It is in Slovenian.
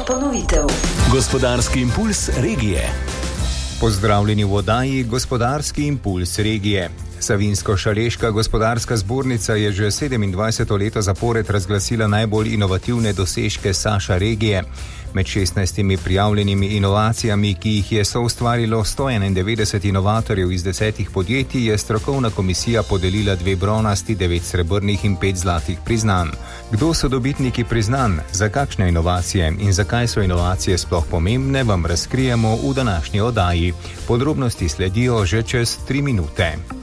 ponovitev. Gospodarski impuls regije. Pozdravljeni v oddaji Gospodarski impuls regije. Savinjsko-šaleška gospodarska zbornica je že 27. leto zapored razglasila najbolj inovativne dosežke Saša regije. Med 16 prijavljenimi inovacijami, ki jih je soustvarilo 191 inovatorjev iz 10 podjetij, je strokovna komisija podelila 2 bronasti, 9 srebrnih in 5 zlatih priznanj. Kdo so dobitniki priznanj, za kakšne inovacije in zakaj so inovacije sploh pomembne, vam razkrijemo v današnji oddaji. Podrobnosti sledijo že čez 3 minute.